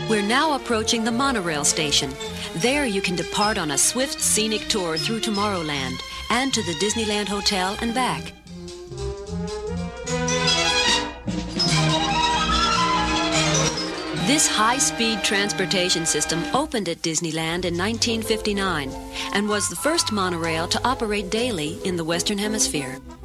We're now approaching the monorail station. There you can depart on a swift scenic tour through Tomorrowland and to the Disneyland Hotel and back. This high-speed transportation system opened at Disneyland in 1959 and was the first monorail to operate daily in the Western Hemisphere.